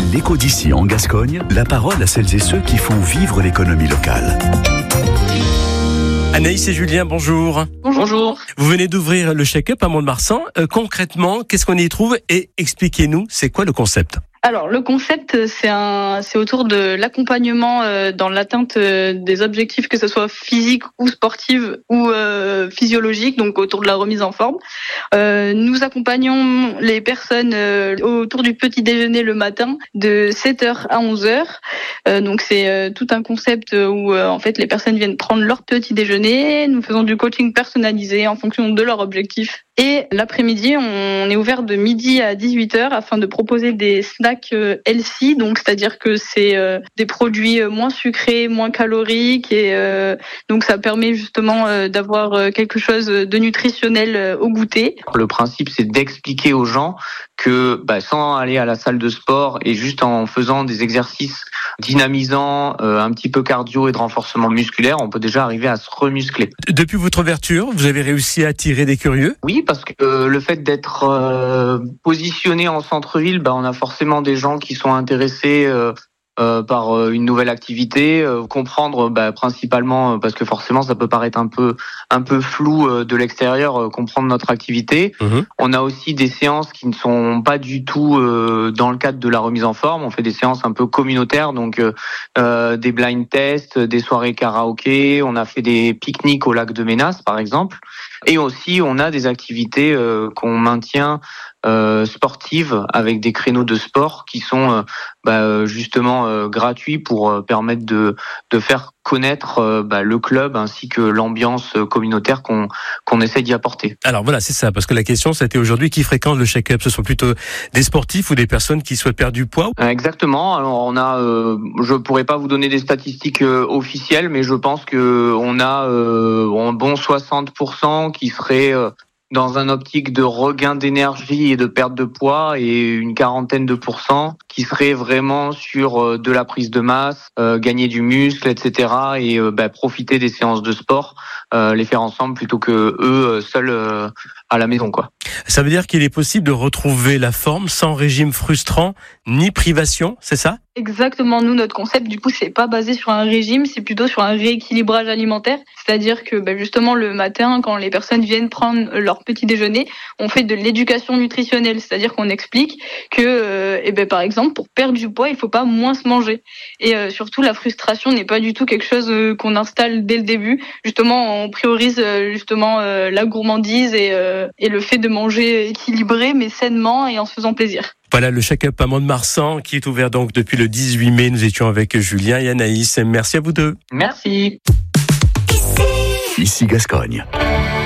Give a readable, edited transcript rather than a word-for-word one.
L'Écho d'ici en Gascogne, la parole à celles et ceux qui font vivre l'économie locale. Anaïs et Julien, bonjour. Bonjour. Vous venez d'ouvrir le Shake-up à Mont-de-Marsan. Concrètement, qu'est-ce qu'on y trouve et expliquez-nous, c'est quoi le concept ? Alors le concept, c'est autour de l'accompagnement dans l'atteinte des objectifs, que ce soit physique ou sportive ou physiologique, donc autour de la remise en forme. Nous accompagnons les personnes autour du petit déjeuner le matin de 7h à 11h. Donc c'est tout un concept où en fait les personnes viennent prendre leur petit déjeuner. Nous faisons du coaching personnalisé en fonction de leur objectif. Et l'après-midi, on est ouvert de midi à 18h afin de proposer des snacks healthy, donc c'est-à-dire que c'est des produits moins sucrés, moins caloriques, et donc ça permet justement d'avoir quelque chose de nutritionnel au goûter. Le principe, c'est d'expliquer aux gens que sans aller à la salle de sport et juste en faisant des exercices dynamisants, un petit peu cardio et de renforcement musculaire, on peut déjà arriver à se remuscler. Depuis votre ouverture, vous avez réussi à attirer des curieux ? Oui, parce que le fait d'être positionné en centre-ville, on a forcément des gens qui sont intéressés par une nouvelle activité, comprendre principalement, parce que forcément ça peut paraître un peu flou de l'extérieur, comprendre notre activité. On a aussi des séances qui ne sont pas du tout dans le cadre de la remise en forme. On fait des séances un peu communautaires, donc des blind tests, des soirées karaoké. On a fait des pique-niques au lac de Ménas par exemple. Et aussi on a des activités qu'on maintient sportives avec des créneaux de sport qui sont justement gratuits pour permettre de faire connaître le club ainsi que l'ambiance communautaire qu'on essaie d'y apporter. Alors voilà, c'est ça, parce que la question c'était aujourd'hui qui fréquente le Shake-up. Ce sont plutôt des sportifs ou des personnes qui souhaitent perdre du poids ? Exactement. Alors on a, je pourrais pas vous donner des statistiques officielles, mais je pense que on a un bon 60% qui seraient dans un optique de regain d'énergie et de perte de poids, et une quarantaine de pourcents qui seraient vraiment sur de la prise de masse, gagner du muscle, etc. et profiter des séances de sport, les faire ensemble plutôt que eux seuls à la maison, quoi. Ça veut dire qu'il est possible de retrouver la forme sans régime frustrant ni privation, c'est ça ? Exactement. Nous, notre concept, du coup, c'est pas basé sur un régime, c'est plutôt sur un rééquilibrage alimentaire. C'est-à-dire que justement le matin, quand les personnes viennent prendre leur petit déjeuner, on fait de l'éducation nutritionnelle, c'est-à-dire qu'on explique que par exemple, pour perdre du poids, il faut pas moins se manger. Et surtout, la frustration n'est pas du tout quelque chose qu'on installe dès le début. Justement, on priorise la gourmandise et le fait de manger équilibré mais sainement et en se faisant plaisir. Voilà le Shake-up à Mont-de-Marsan qui est ouvert donc depuis le 18 mai. Nous étions avec Julien et Anaïs. Merci à vous deux. Merci. Ici Gascogne.